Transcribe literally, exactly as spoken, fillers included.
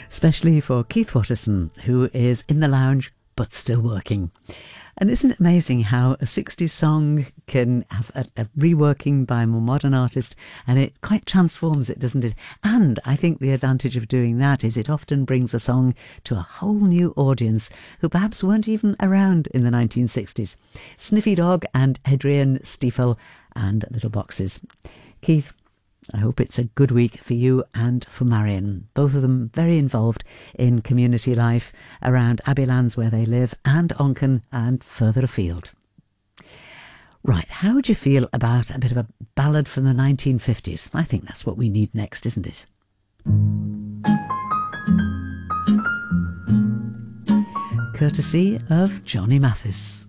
especially for Keith Watterson, who is in the lounge but still working. And isn't it amazing how a sixties song can have a, a reworking by a more modern artist, and it quite transforms it, doesn't it? And I think the advantage of doing that is it often brings a song to a whole new audience who perhaps weren't even around in the nineteen sixties. Sniffy Dog and Adrian Stiefel and Little Boxes. Keith, I hope it's a good week for you and for Marion. Both of them very involved in community life around Abbeylands where they live, and Onchan and further afield. Right, how would you feel about a bit of a ballad from the nineteen fifties? I think that's what we need next, isn't it? Courtesy of Johnny Mathis.